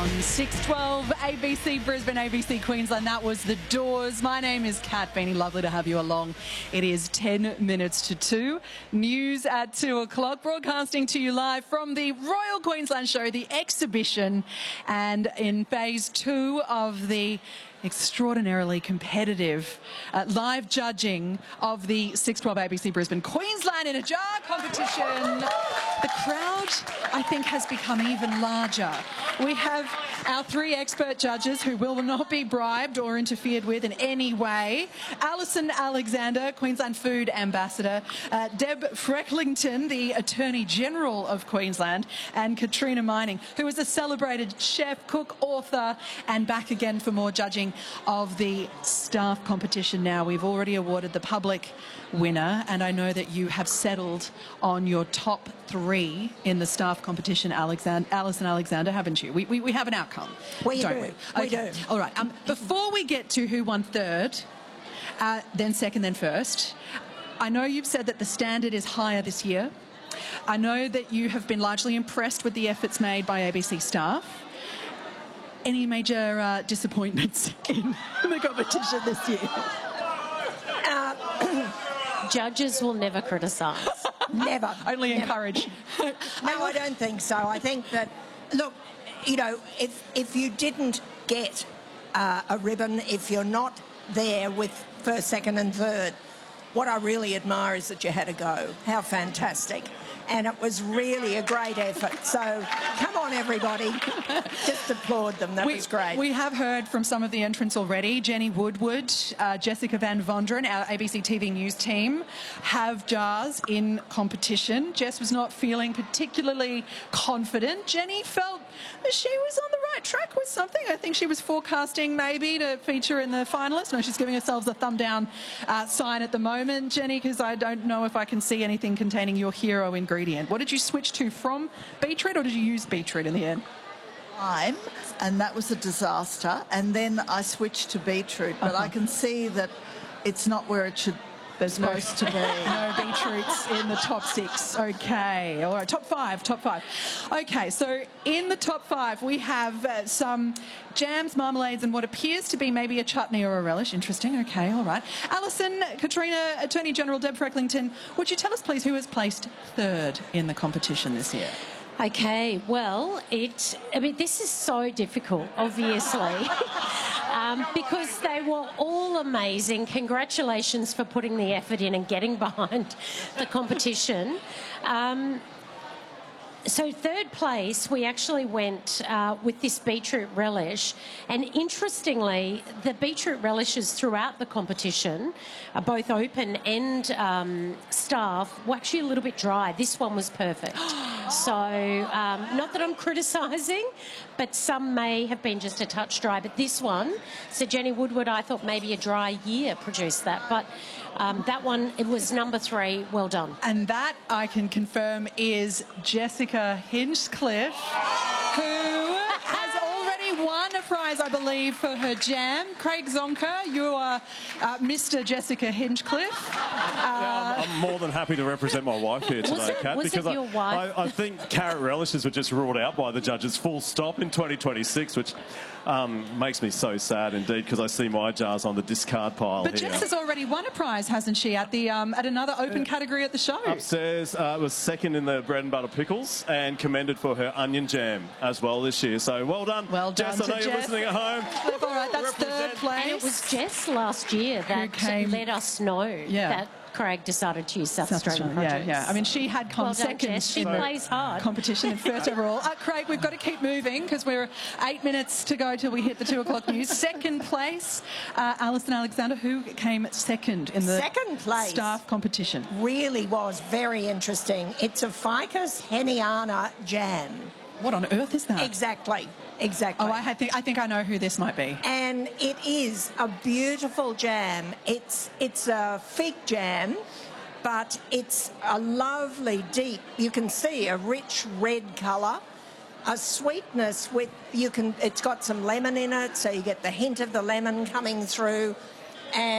on 612 ABC Brisbane, ABC Queensland. That was The Doors. My name is Kat Beanie. Lovely to have you along. It is 10 minutes to 2. News at 2 o'clock. Broadcasting to you live from the Royal Queensland Show, the exhibition, and in phase 2 of the extraordinarily competitive live judging of the 612 ABC Brisbane Queensland in a Jar competition. The crowd, I think, has become even larger. We have our 3 expert judges who will not be bribed or interfered with in any way. Alison Alexander, Queensland Food Ambassador, Deb Frecklington, the Attorney General of Queensland, and Katrina Mining, who is a celebrated chef, cook, author, and back again for more judging of the staff competition now. We've already awarded the public winner, and I know that you have settled on your top 3 in the staff competition, Alison Alexander, haven't you? We have an outcome, don't we? We do. All right. Before we get to who won third, then second, then first, I know you've said that the standard is higher this year. I know that you have been largely impressed with the efforts made by ABC staff. Any major disappointments in the competition this year? Judges will never criticise. Never. Only encourage. No, I don't think so. I think that, look, you know, if you didn't get a ribbon, if you're not there with first, second and third, what I really admire is that you had a go. How fantastic. And it was really a great effort. So come on, everybody. Just applaud them. That was great. We have heard from some of the entrants already. Jenny Woodward, Jessica Van Vonderen, our ABC TV News team, have jars in competition. Jess was not feeling particularly confident. Jenny felt she was on the right track with something. I think she was forecasting maybe to feature in the finalists. No, she's giving herself a thumb down sign at the moment, Jenny, because I don't know if I can see anything containing your hero ingredient. What did you switch to, from beetroot, or did you use beetroot in the end? Lime, and that was a disaster. And then I switched to beetroot, but I can see that it's not where it should be supposed to be. No beetroots in the top 6. Okay, all right, top 5. Okay, so in the top 5 we have some jams, marmalades, and what appears to be maybe a chutney or a relish. Interesting. Okay, all right. Alison, Katrina, Attorney General Deb Frecklington, would you tell us, please, who has placed third in the competition this year? Okay, well, this is so difficult, obviously, because they were all amazing. Congratulations for putting the effort in and getting behind the competition. So third place, we actually went with this beetroot relish, and interestingly, the beetroot relishes throughout the competition, both open and staff, were actually a little bit dry. This one was perfect. So, not that I'm criticising, but some may have been just a touch dry, but this one, so Jenny Woodward, I thought maybe a dry year produced that, but that one, it was number 3. Well done. And that, I can confirm, is Jessica Hinchcliffe, who has already won a prize, I believe, for her jam. Craig Zonka, you are Mr. Jessica Hinchcliffe. I'm more than happy to represent my wife here today, Kat, because your wife? I think carrot relishes were just ruled out by the judges full stop in 2026, which makes me so sad indeed, because I see my jars on the discard pile But here. Jess has already won a prize, hasn't she, at the at another open category at the show? Upstairs, was second in the bread and butter pickles and commended for her onion jam as well this year. So well done. Well done Jess, to I know you're Jess. listening at home. All right, that's third place. And it was Jess last year that let us know that Craig decided to use South Australian produce. Yeah. I mean, she had come Well done, second Jess. She in the plays hard. competition and first overall. Craig, we've got to keep moving because we're 8 minutes to go till we hit the 2 o'clock news. Second place, Alison Alexander, who came second in the Second place staff competition. really was very interesting. It's a Ficus Heniana jam. What on earth is that? Exactly. Oh, I think I know who this might be. And it is a beautiful jam. It's a fig jam, but it's a lovely deep, you can see a rich red colour, a sweetness with, it's got some lemon in it, so you get the hint of the lemon coming through. And